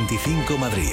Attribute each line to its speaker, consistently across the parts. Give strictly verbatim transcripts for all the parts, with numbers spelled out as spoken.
Speaker 1: veinticinco Madrid.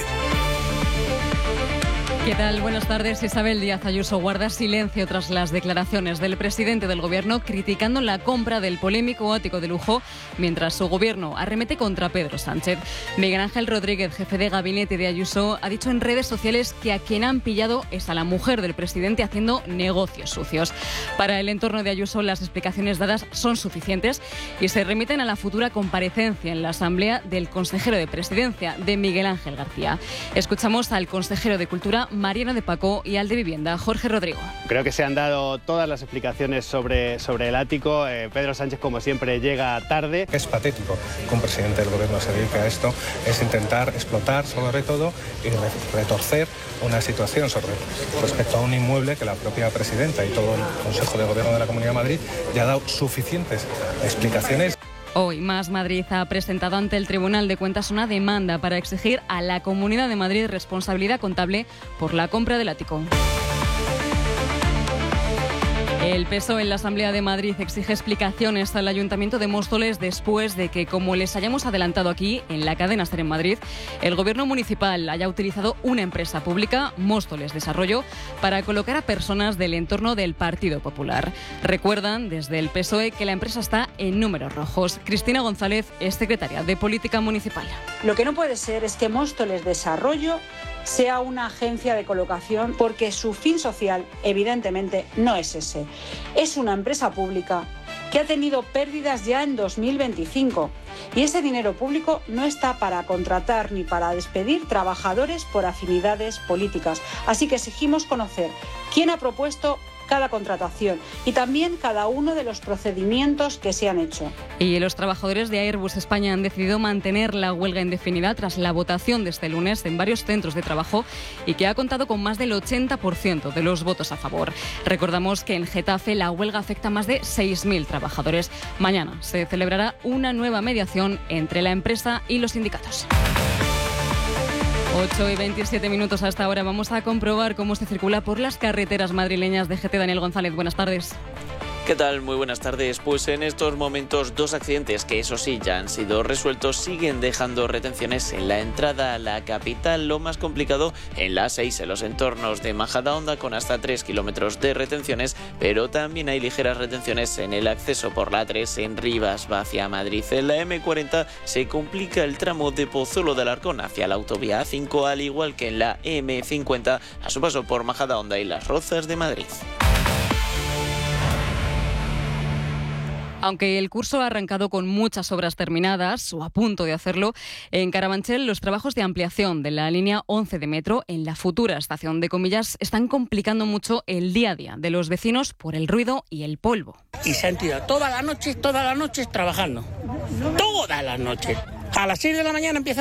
Speaker 2: ¿Qué tal? Buenas tardes. Isabel Díaz Ayuso guarda silencio tras las declaraciones del presidente del Gobierno criticando la compra del polémico ático de lujo, mientras su Gobierno arremete contra Pedro Sánchez. Miguel Ángel Rodríguez, jefe de gabinete de Ayuso, ha dicho en redes sociales que a quien han pillado es a la mujer del presidente haciendo negocios sucios. Para el entorno de Ayuso, las explicaciones dadas son suficientes y se remiten a la futura comparecencia en la Asamblea del consejero de Presidencia, de Miguel Ángel García. Escuchamos al consejero de Cultura, Mariano de Paco, y al de Vivienda, Jorge Rodrigo.
Speaker 3: Creo que se han dado todas las explicaciones sobre, sobre el ático. Eh, Pedro Sánchez, como siempre, llega tarde.
Speaker 4: Es patético que un presidente del Gobierno se dedique a esto, es intentar explotar sobre todo y retorcer una situación sobre respecto a un inmueble que la propia presidenta y todo el Consejo de Gobierno de la Comunidad de Madrid ya ha dado suficientes explicaciones.
Speaker 2: Hoy Más Madrid ha presentado ante el Tribunal de Cuentas una demanda para exigir a la Comunidad de Madrid responsabilidad contable por la compra del ático. El P S O E en la Asamblea de Madrid exige explicaciones al Ayuntamiento de Móstoles después de que, como les hayamos adelantado aquí en la cadena SER en Madrid, el Gobierno municipal haya utilizado una empresa pública, Móstoles Desarrollo, para colocar a personas del entorno del Partido Popular. Recuerdan desde el P S O E que la empresa está en números rojos. Cristina González es secretaria de Política Municipal.
Speaker 5: Lo que no puede ser es que Móstoles Desarrollo sea una agencia de colocación, porque su fin social, evidentemente, no es ese. Es una empresa pública que ha tenido pérdidas ya en dos mil veinticinco y ese dinero público no está para contratar ni para despedir trabajadores por afinidades políticas. Así que exigimos conocer quién ha propuesto cada contratación y también cada uno de los procedimientos que se han hecho.
Speaker 2: Y los trabajadores de Airbus España han decidido mantener la huelga indefinida tras la votación de este lunes en varios centros de trabajo y que ha contado con más del ochenta por ciento de los votos a favor. Recordamos que en Getafe la huelga afecta a más de seis mil trabajadores. Mañana se celebrará una nueva mediación entre la empresa y los sindicatos. ocho y veintisiete minutos hasta ahora. Vamos a comprobar cómo se circula por las carreteras madrileñas. De G T, Daniel González, buenas tardes.
Speaker 6: ¿Qué tal? Muy buenas tardes. Pues en estos momentos dos accidentes que eso sí ya han sido resueltos siguen dejando retenciones en la entrada a la capital. Lo más complicado en la A seis, en los entornos de Majadahonda, con hasta tres kilómetros de retenciones, pero también hay ligeras retenciones en el acceso por la A tres en Rivas va hacia Madrid. En la eme cuarenta se complica el tramo de Pozuelo de Alarcón hacia la autovía A cinco, al igual que en la eme cincuenta a su paso por Majadahonda y Las Rozas de Madrid.
Speaker 2: Aunque el curso ha arrancado con muchas obras terminadas, o a punto de hacerlo, en Carabanchel los trabajos de ampliación de la línea once de metro en la futura estación de Comillas están complicando mucho el día a día de los vecinos por el ruido y el polvo.
Speaker 7: Y se han tirado todas las noches, todas las noches trabajando. Todas las noches. A las seis de la mañana empieza